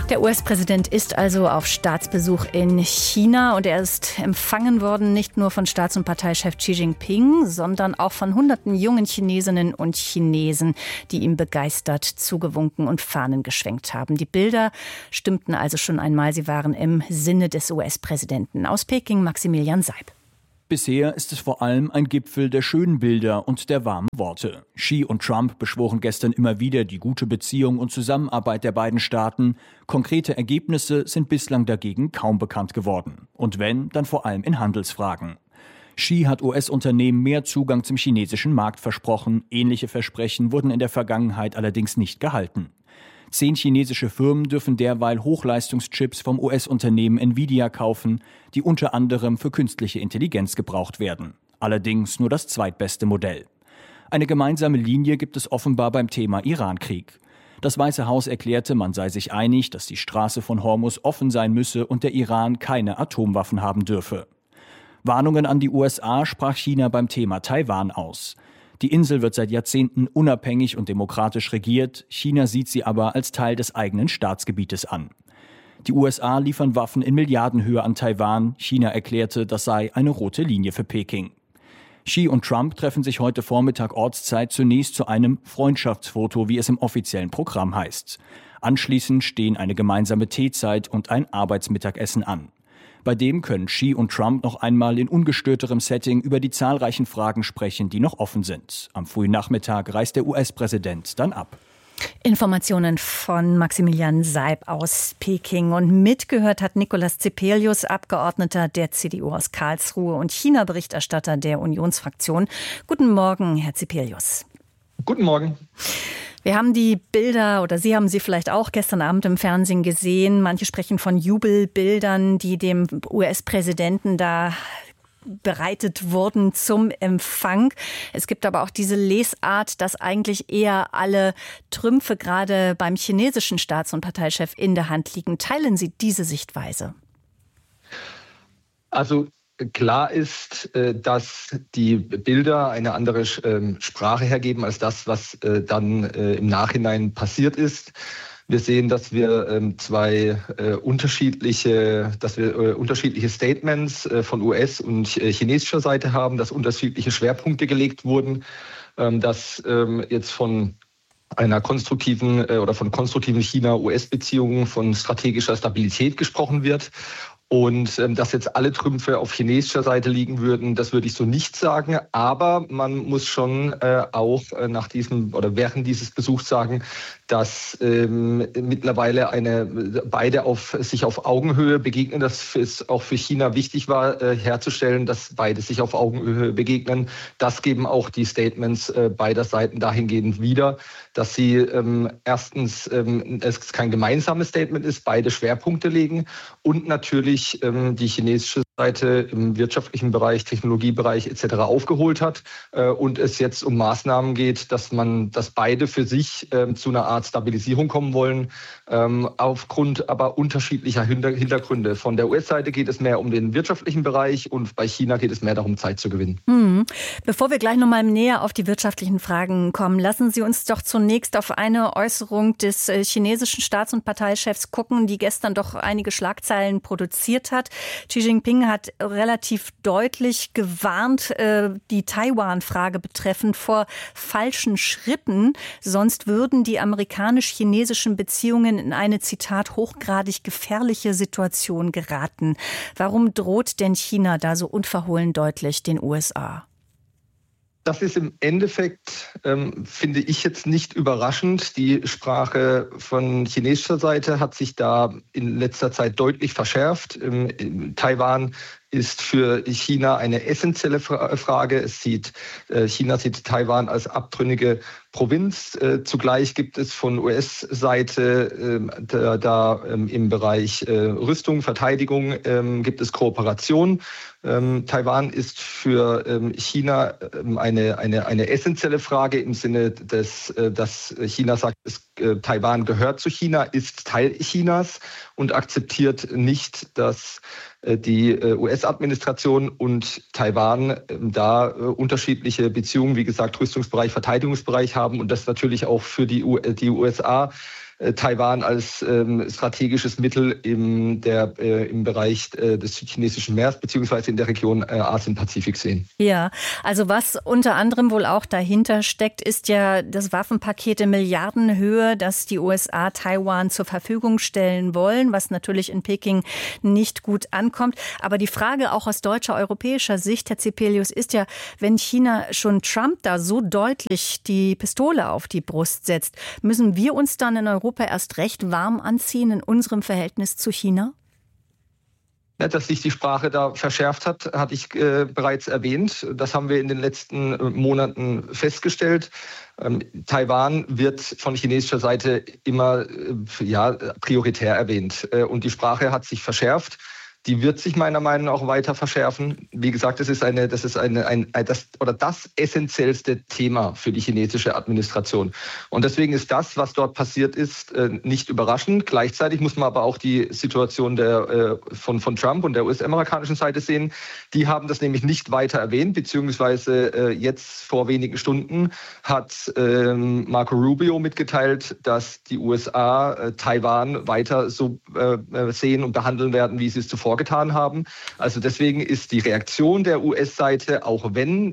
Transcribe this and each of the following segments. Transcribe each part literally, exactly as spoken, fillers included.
Der U S-Präsident ist also auf Staatsbesuch in China und er ist empfangen worden nicht nur von Staats- und Parteichef Xi Jinping, sondern auch von hunderten jungen Chinesinnen und Chinesen, die ihm begeistert zugewunken und Fahnen geschwenkt haben. Die Bilder stimmten also schon einmal, sie waren im Sinne des U S-Präsidenten. Aus Peking Maximilian Seib. Bisher ist es vor allem ein Gipfel der schönen Bilder und der warmen Worte. Xi und Trump beschworen gestern immer wieder die gute Beziehung und Zusammenarbeit der beiden Staaten. Konkrete Ergebnisse sind bislang dagegen kaum bekannt geworden. Und wenn, dann vor allem in Handelsfragen. Xi hat U S-Unternehmen mehr Zugang zum chinesischen Markt versprochen. Ähnliche Versprechen wurden in der Vergangenheit allerdings nicht gehalten. Zehn chinesische Firmen dürfen derweil Hochleistungschips vom U S-Unternehmen Nvidia kaufen, die unter anderem für künstliche Intelligenz gebraucht werden. Allerdings nur das zweitbeste Modell. Eine gemeinsame Linie gibt es offenbar beim Thema Irankrieg. Das Weiße Haus erklärte, man sei sich einig, dass die Straße von Hormuz offen sein müsse und der Iran keine Atomwaffen haben dürfe. Warnungen an die U S A sprach China beim Thema Taiwan aus. Die Insel wird seit Jahrzehnten unabhängig und demokratisch regiert. China sieht sie aber als Teil des eigenen Staatsgebietes an. Die U S A liefern Waffen in Milliardenhöhe an Taiwan. China erklärte, das sei eine rote Linie für Peking. Xi und Trump treffen sich heute Vormittag Ortszeit zunächst zu einem Freundschaftsfoto, wie es im offiziellen Programm heißt. Anschließend stehen eine gemeinsame Teezeit und ein Arbeitsmittagessen an. Bei dem können Xi und Trump noch einmal in ungestörterem Setting über die zahlreichen Fragen sprechen, die noch offen sind. Am frühen Nachmittag reist der U S-Präsident dann ab. Informationen von Maximilian Seib aus Peking. Und mitgehört hat Nikolaus Zepelius, Abgeordneter der C D U aus Karlsruhe und China-Berichterstatter der Unionsfraktion. Guten Morgen, Herr Zepelius. Guten Morgen. Wir haben die Bilder, oder Sie haben sie vielleicht auch gestern Abend im Fernsehen gesehen. Manche sprechen von Jubelbildern, die dem U S-Präsidenten da bereitet wurden zum Empfang. Es gibt aber auch diese Lesart, dass eigentlich eher alle Trümpfe gerade beim chinesischen Staats- und Parteichef in der Hand liegen. Teilen Sie diese Sichtweise? Also klar ist, dass die Bilder eine andere Sprache hergeben als das, was dann im Nachhinein passiert ist. Wir sehen, dass wir zwei unterschiedliche, dass wir unterschiedliche Statements von U S- und chinesischer Seite haben, dass unterschiedliche Schwerpunkte gelegt wurden, dass jetzt von einer konstruktiven oder von konstruktiven China-U S-Beziehungen, von strategischer Stabilität gesprochen wird. Und ähm, dass jetzt alle Trümpfe auf chinesischer Seite liegen würden, das würde ich so nicht sagen. Aber man muss schon äh, auch äh, nach diesem oder während dieses Besuchs sagen, dass ähm, mittlerweile eine beide auf sich auf Augenhöhe begegnen. Dass es auch für China wichtig war, äh, herzustellen, dass beide sich auf Augenhöhe begegnen. Das geben auch die Statements äh, beider Seiten dahingehend wieder, dass sie ähm, erstens ähm, es kein gemeinsames Statement ist, beide Schwerpunkte legen und natürlich die chinesische Seite im wirtschaftlichen Bereich, Technologiebereich et cetera aufgeholt hat und es jetzt um Maßnahmen geht, dass man, dass beide für sich zu einer Art Stabilisierung kommen wollen, aufgrund aber unterschiedlicher Hintergründe. Von der U S-Seite geht es mehr um den wirtschaftlichen Bereich und bei China geht es mehr darum, Zeit zu gewinnen. Hm. Bevor wir gleich noch mal näher auf die wirtschaftlichen Fragen kommen, lassen Sie uns doch zunächst auf eine Äußerung des chinesischen Staats- und Parteichefs gucken, die gestern doch einige Schlagzeilen produziert hat. Xi Jinping hat relativ deutlich gewarnt, die Taiwan-Frage betreffend vor falschen Schritten. Sonst würden die amerikanisch-chinesischen Beziehungen in eine, Zitat, hochgradig gefährliche Situation geraten. Warum droht denn China da so unverhohlen deutlich den U S A? Das ist im Endeffekt, ähm, finde ich jetzt nicht überraschend. Die Sprache von chinesischer Seite hat sich da in letzter Zeit deutlich verschärft. Ähm, Taiwan ist für China eine essentielle Frage. Es sieht, China sieht Taiwan als abtrünnige Provinz. Zugleich gibt es von U S-Seite da, da im Bereich Rüstung, Verteidigung gibt es Kooperation. Taiwan ist für China eine, eine, eine essentielle Frage im Sinne des, dass China sagt, es, Taiwan gehört zu China, ist Teil Chinas und akzeptiert nicht, dass die U S-Administration und Taiwan da unterschiedliche Beziehungen, wie gesagt, Rüstungsbereich, Verteidigungsbereich haben und das natürlich auch für die, U- die U S A äh, Taiwan als ähm, strategisches Mittel im, der, äh, im Bereich äh, des südchinesischen Meeres beziehungsweise in der Region äh, Asien-Pazifik sehen. Ja, also was unter anderem wohl auch dahinter steckt, ist ja das Waffenpaket in Milliardenhöhe, das die U S A Taiwan zur Verfügung stellen wollen, was natürlich in Peking nicht gut ankommt. Aber die Frage auch aus deutscher, europäischer Sicht, Herr Zepelius, ist ja, wenn China schon Trump da so deutlich die Pistole auf die Brust setzt, müssen wir uns dann in Europa erst recht warm anziehen in unserem Verhältnis zu China? Ja, dass sich die Sprache da verschärft hat, hatte ich äh, bereits erwähnt. Das haben wir in den letzten äh, Monaten festgestellt. Ähm, Taiwan wird von chinesischer Seite immer äh, ja, prioritär erwähnt. Äh, und die Sprache hat sich verschärft. Die wird sich meiner Meinung nach auch weiter verschärfen. Wie gesagt, das ist eine, das ist eine, ein, das oder das essentiellste Thema für die chinesische Administration. Und deswegen ist das, was dort passiert ist, nicht überraschend. Gleichzeitig muss man aber auch die Situation der, von, von Trump und der U S-amerikanischen Seite sehen. Die haben das nämlich nicht weiter erwähnt, beziehungsweise jetzt vor wenigen Stunden hat Marco Rubio mitgeteilt, dass die U S A Taiwan weiter so sehen und behandeln werden, wie sie es zuvor getan haben. Also deswegen ist die Reaktion der U S-Seite, auch wenn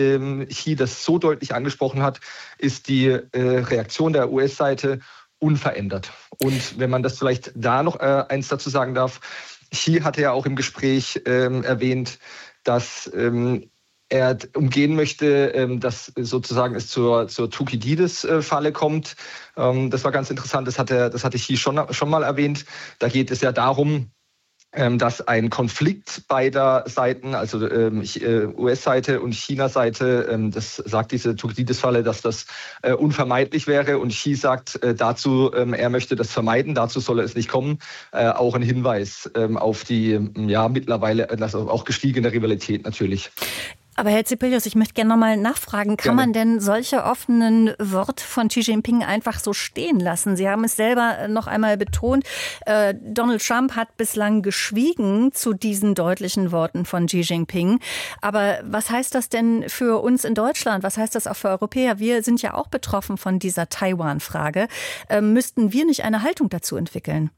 Xi das so deutlich angesprochen hat, ist die Reaktion der U S-Seite unverändert. Und wenn man das vielleicht da noch eins dazu sagen darf, Xi hatte ja auch im Gespräch erwähnt, dass er umgehen möchte, dass sozusagen es zur, zur Thukydides-Falle kommt. Das war ganz interessant, das hatte, das hatte Xi schon, schon mal erwähnt. Da geht es ja darum, dass ein Konflikt beider Seiten, also ähm, U S-Seite und China-Seite, ähm, das sagt diese Thukydides-Falle, dass das äh, unvermeidlich wäre. Und Xi sagt äh, dazu, ähm, er möchte das vermeiden, dazu solle es nicht kommen. Äh, auch ein Hinweis ähm, auf die ja mittlerweile also auch gestiegene Rivalität natürlich. Aber Herr Zepelius, ich möchte gerne noch mal nachfragen, kann Gerne. man denn solche offenen Worte von Xi Jinping einfach so stehen lassen? Sie haben es selber noch einmal betont, äh, Donald Trump hat bislang geschwiegen zu diesen deutlichen Worten von Xi Jinping. Aber was heißt das denn für uns in Deutschland? Was heißt das auch für Europäer? Wir sind ja auch betroffen von dieser Taiwan-Frage. Äh, müssten wir nicht eine Haltung dazu entwickeln?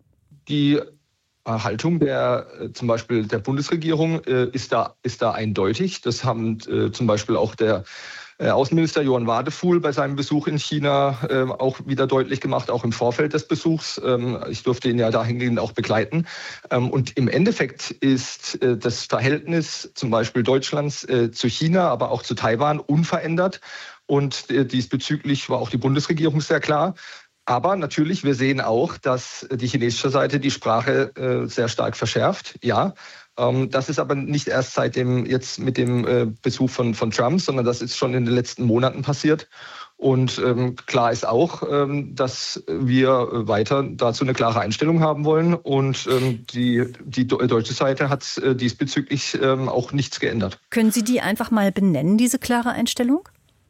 Die Haltung der äh, zum Beispiel der Bundesregierung äh, ist da ist da eindeutig. Das haben äh, zum Beispiel auch der äh, Außenminister Johann Wadefuhl bei seinem Besuch in China äh, auch wieder deutlich gemacht, auch im Vorfeld des Besuchs. Ähm, ich durfte ihn ja dahingehend auch begleiten. Ähm, und im Endeffekt ist äh, das Verhältnis zum Beispiel Deutschlands äh, zu China, aber auch zu Taiwan unverändert. Und äh, diesbezüglich war auch die Bundesregierung sehr klar. Aber natürlich, wir sehen auch, dass die chinesische Seite die Sprache äh, sehr stark verschärft. Ja, ähm, das ist aber nicht erst seit dem jetzt mit dem äh, Besuch von, von Trump, sondern das ist schon in den letzten Monaten passiert. Und ähm, klar ist auch, ähm, dass wir weiter dazu eine klare Einstellung haben wollen. Und ähm, die, die deutsche Seite hat äh, diesbezüglich ähm, auch nichts geändert. Können Sie die einfach mal benennen, diese klare Einstellung?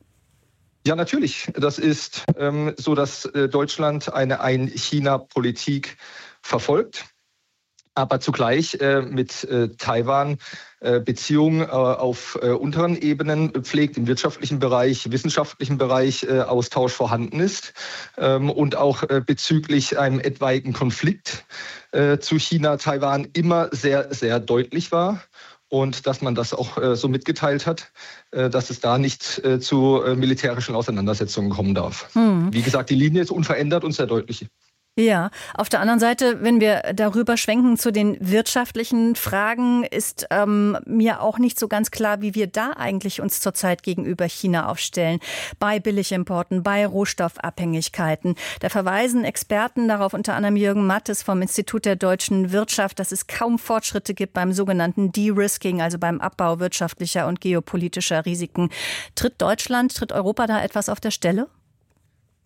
Ja, natürlich. Das ist ähm, so, dass äh, Deutschland eine Ein-China-Politik verfolgt, aber zugleich äh, mit äh, Taiwan äh, Beziehungen äh, auf äh, unteren Ebenen pflegt, im wirtschaftlichen Bereich, wissenschaftlichen Bereich äh, Austausch vorhanden ist ähm, und auch äh, bezüglich einem etwaigen Konflikt äh, zu China, Taiwan immer sehr, sehr deutlich war. Und dass man das auch äh, so mitgeteilt hat, äh, dass es da nicht äh, zu äh, militärischen Auseinandersetzungen kommen darf. Hm. Wie gesagt, die Linie ist unverändert und sehr deutlich. Ja, auf der anderen Seite, wenn wir darüber schwenken zu den wirtschaftlichen Fragen, ist ähm, mir auch nicht so ganz klar, wie wir da eigentlich uns zurzeit gegenüber China aufstellen. Bei Billigimporten, bei Rohstoffabhängigkeiten. Da verweisen Experten darauf, unter anderem Jürgen Mattes vom Institut der deutschen Wirtschaft, dass es kaum Fortschritte gibt beim sogenannten De-Risking, also beim Abbau wirtschaftlicher und geopolitischer Risiken. Tritt Deutschland, tritt Europa da etwas auf der Stelle?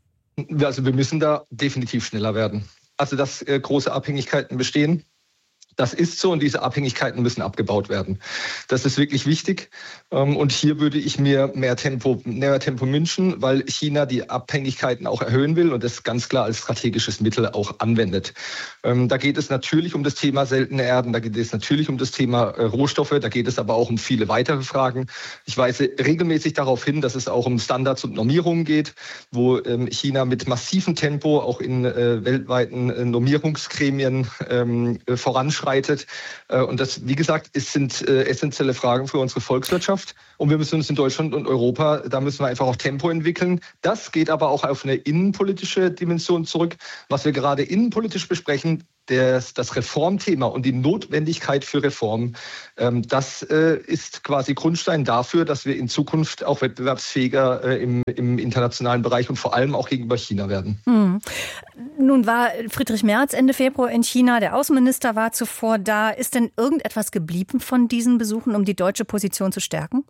Also wir müssen da definitiv schneller werden. Also dass äh, große Abhängigkeiten bestehen, Das ist so und diese Abhängigkeiten müssen abgebaut werden. Das ist wirklich wichtig. Und hier würde ich mir mehr Tempo, mehr Tempo wünschen, weil China die Abhängigkeiten auch erhöhen will und das ganz klar als strategisches Mittel auch anwendet. Da geht es natürlich um das Thema seltene Erden, da geht es natürlich um das Thema Rohstoffe, da geht es aber auch um viele weitere Fragen. Ich weise regelmäßig darauf hin, dass es auch um Standards und Normierungen geht, wo China mit massivem Tempo auch in weltweiten Normierungsgremien voranschreitet. Und das, wie gesagt, es sind äh, essentielle Fragen für unsere Volkswirtschaft. Und wir müssen uns in Deutschland und Europa, da müssen wir einfach auch Tempo entwickeln. Das geht aber auch auf eine innenpolitische Dimension zurück. Was wir gerade innenpolitisch besprechen, das, das Reformthema und die Notwendigkeit für Reform, ähm, das äh, ist quasi Grundstein dafür, dass wir in Zukunft auch wettbewerbsfähiger äh, im, im internationalen Bereich und vor allem auch gegenüber China werden. Hm. Nun war Friedrich Merz Ende Februar in China, der Außenminister war zuvor da. Ist denn irgendetwas geblieben von diesen Besuchen, um die deutsche Position zu stärken?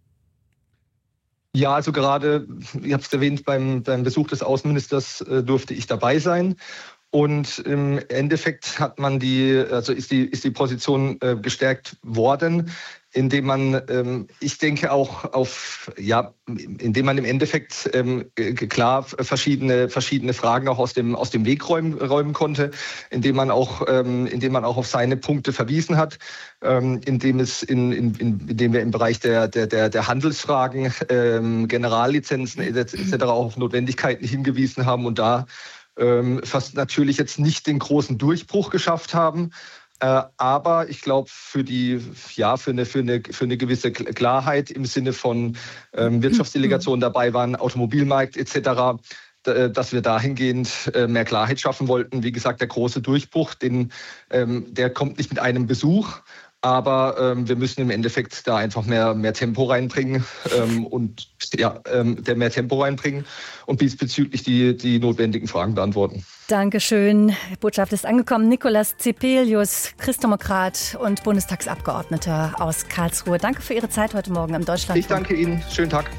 Ja, also gerade, ich habe es erwähnt, beim, beim Besuch des Außenministers äh, durfte ich dabei sein. Und im Endeffekt hat man die, also ist die, ist die Position äh, gestärkt worden, indem man, ähm, ich denke auch auf, ja, indem man im Endeffekt ähm, klar verschiedene, verschiedene Fragen auch aus dem, aus dem Weg räumen, räumen konnte, indem man auch, ähm, indem man auch auf seine Punkte verwiesen hat, ähm, indem es in, in, in, indem wir im Bereich der, der, der, der Handelsfragen, ähm, Generallizenzen et cetera auch auf Notwendigkeiten hingewiesen haben und da ähm, fast natürlich jetzt nicht den großen Durchbruch geschafft haben. Äh, aber ich glaube, für die, ja, für eine, für eine, für eine gewisse Klarheit im Sinne von ähm, Wirtschaftsdelegationen dabei waren, Automobilmarkt et cetera, dass wir dahingehend äh, mehr Klarheit schaffen wollten. Wie gesagt, der große Durchbruch, den, ähm, der kommt nicht mit einem Besuch. Aber ähm, wir müssen im Endeffekt da einfach mehr, mehr Tempo reinbringen ähm, und ja, ähm, der mehr Tempo reinbringen und diesbezüglich die, die notwendigen Fragen beantworten. Dankeschön. Die Botschaft ist angekommen. Nikolaus Zepelius, Christdemokrat und Bundestagsabgeordneter aus Karlsruhe. Danke für Ihre Zeit heute Morgen im Deutschlandfunk. Ich danke Ihnen. Schönen Tag.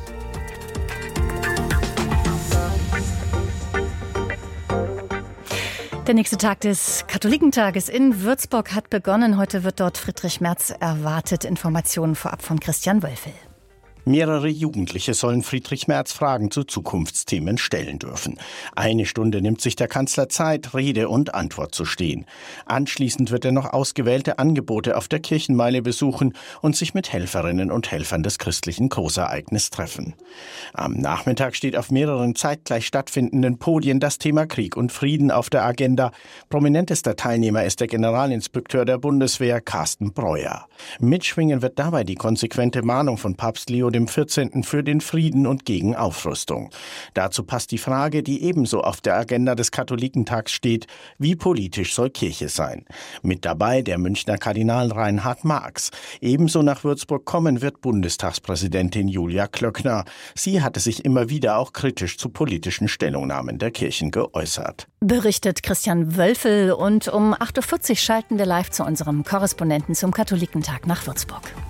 Der nächste Tag des Katholikentages in Würzburg hat begonnen. Heute wird dort Friedrich Merz erwartet. Informationen vorab von Christian Wölfel. Mehrere Jugendliche sollen Friedrich Merz Fragen zu Zukunftsthemen stellen dürfen. Eine Stunde nimmt sich der Kanzler Zeit, Rede und Antwort zu stehen. Anschließend wird er noch ausgewählte Angebote auf der Kirchenmeile besuchen und sich mit Helferinnen und Helfern des christlichen Großereignisses treffen. Am Nachmittag steht auf mehreren zeitgleich stattfindenden Podien das Thema Krieg und Frieden auf der Agenda. Prominentester Teilnehmer ist der Generalinspekteur der Bundeswehr, Carsten Breuer. Mitschwingen wird dabei die konsequente Mahnung von Papst Leo dem vierzehnten für den Frieden und gegen Aufrüstung. Dazu passt die Frage, die ebenso auf der Agenda des Katholikentags steht: Wie politisch soll Kirche sein? Mit dabei der Münchner Kardinal Reinhard Marx. Ebenso nach Würzburg kommen wird Bundestagspräsidentin Julia Klöckner. Sie hatte sich immer wieder auch kritisch zu politischen Stellungnahmen der Kirchen geäußert. Berichtet Christian Wölfel, und um acht Uhr vierzig schalten wir live zu unserem Korrespondenten zum Katholikentag nach Würzburg.